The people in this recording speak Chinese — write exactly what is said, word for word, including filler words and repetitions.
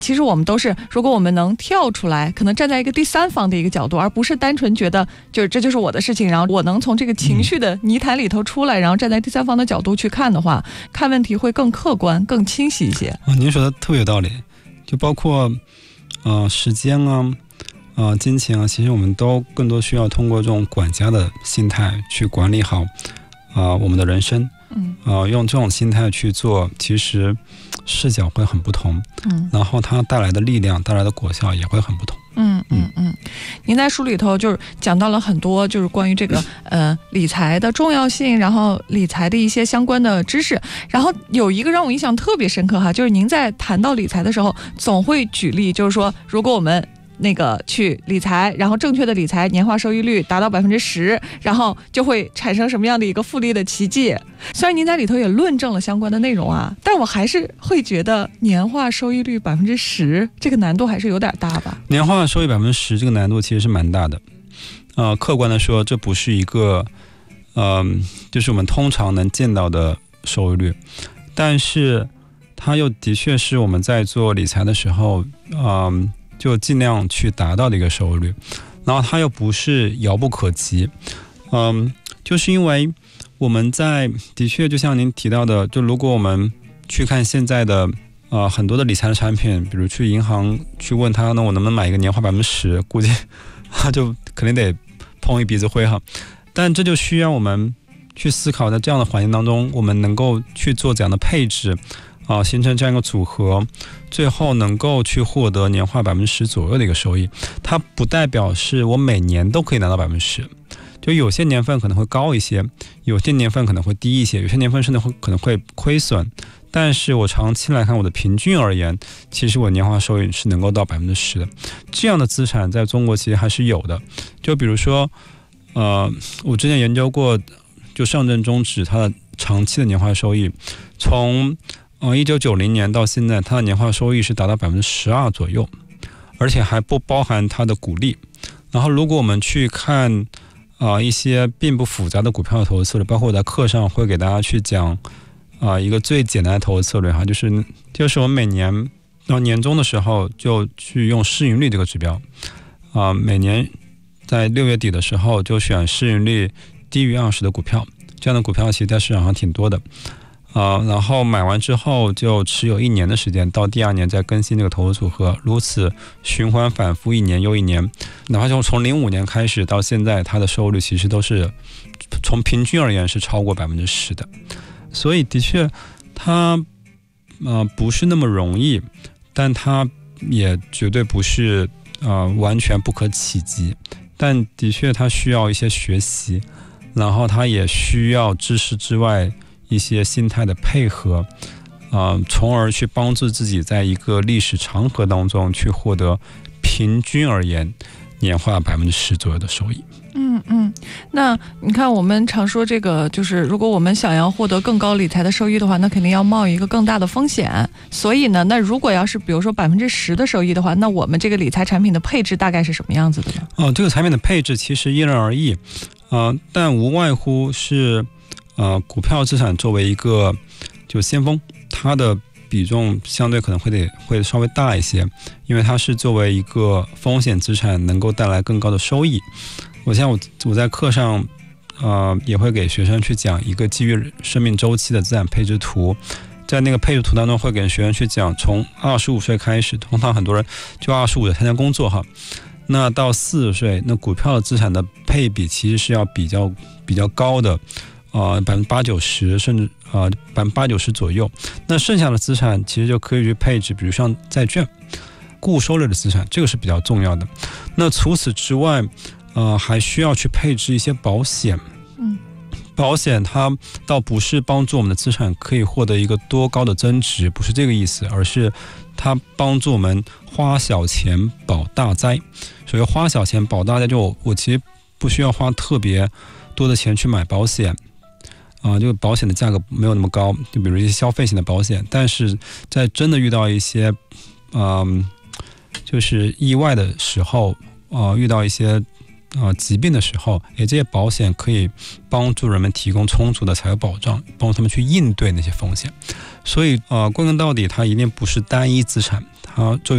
其实我们都是，如果我们能跳出来，可能站在一个第三方的一个角度，而不是单纯觉得就是这就是我的事情，然后我能从这个情绪的泥潭里头出来，然后站在第三方的角度去看的话，看问题会更客观更清晰一些。 哦，您说的特别有道理，就包括呃时间啊呃金钱啊，其实我们都更多需要通过这种管家的心态去管理好啊、呃、我们的人生。嗯，呃，用这种心态去做，其实视角会很不同，嗯，然后它带来的力量、带来的果效也会很不同。 嗯嗯嗯，您在书里头就是讲到了很多，就是关于这个呃理财的重要性，然后理财的一些相关的知识。然后有一个让我印象特别深刻哈，就是您在谈到理财的时候，总会举例，就是说如果我们那个去理财，然后正确的理财年化收益率达到百分之十，然后就会产生什么样的一个复利的奇迹。虽然您在里头也论证了相关的内容啊，但我还是会觉得年化收益率百分之十这个难度还是有点大吧。 年化收益百分之十这个难度其实是蛮大的。呃，客观的说，这不是一个呃，就是我们通常能见到的收益率，但是它又的确是我们在做理财的时候，嗯、呃。就尽量去达到的一个收益率，然后它又不是遥不可及，嗯，就是因为我们在的确就像您提到的，就如果我们去看现在的呃很多的理财的产品，比如去银行去问他，那我能不能买一个年化百分之十，估计他就肯定得碰一鼻子灰哈。但这就需要我们去思考，在这样的环境当中，我们能够去做怎样的配置。啊，形成这样一个组合，最后能够去获得年化百分之十左右的一个收益。它不代表是我每年都可以拿到百分之十，就有些年份可能会高一些，有些年份可能会低一些，有些年份甚至会可能会亏损。但是我长期来看，我的平均而言，其实我年化收益是能够到百分之十的。这样的资产在中国其实还是有的。就比如说，呃，我之前研究过，就上证综指它的长期的年化收益，从呃，一九九零年到现在，它的年化收益是达到百分之十二左右，而且还不包含它的股利。然后，如果我们去看啊、呃、一些并不复杂的股票的投资策略，包括我在课上会给大家去讲啊、呃、一个最简单的投资策略哈，就是就是我们每年到年终的时候就去用市盈率这个指标啊、呃，每年在六月底的时候就选市盈率低于二十的股票，这样的股票其实在市场上挺多的。呃，然后买完之后就持有一年的时间，到第二年再更新这个投资组合，如此循环反复一年又一年。哪怕从从零五年开始到现在，它的收益率其实都是从平均而言是超过百分之十的。所以的确，它呃不是那么容易，但它也绝对不是呃完全不可企及。但的确，它需要一些学习，然后它也需要知识之外一些心态的配合，呃，从而去帮助自己在一个历史长河当中去获得平均而言年化百分之十左右的收益。 嗯嗯，那你看我们常说这个，就是如果我们想要获得更高理财的收益的话，那肯定要冒一个更大的风险。所以呢，那如果要是比如说百分之十的收益的话，那我们这个理财产品的配置大概是什么样子的呢？ 哦，这个产品的配置其实因人而异，呃，但无外乎是。呃，股票资产作为一个就先锋，它的比重相对可能会得会稍微大一些，因为它是作为一个风险资产，能够带来更高的收益。我像我我在课上，呃，也会给学生去讲一个基于生命周期的资产配置图，在那个配置图当中会给学生去讲，从二十五岁开始，通常很多人就二十五岁参加工作哈，那到四十岁，那股票的资产的配比其实是要比较比较高的。呃，百分之八九十，甚至呃百分之八九十左右。那剩下的资产其实就可以去配置，比如像债券、固收类的资产，这个是比较重要的。那除此之外，呃，还需要去配置一些保险。嗯，保险它倒不是帮助我们的资产可以获得一个多高的增值，不是这个意思，而是它帮助我们花小钱保大灾。所以花小钱保大灾，就我我其实不需要花特别多的钱去买保险。啊、呃，这个保险的价格没有那么高，就比如一些消费型的保险，但是在真的遇到一些，嗯、呃，就是意外的时候，呃，遇到一些呃疾病的时候，诶，这些保险可以帮助人们提供充足的财务保障，帮助他们去应对那些风险。所以，呃，归根到底，它一定不是单一资产，它作为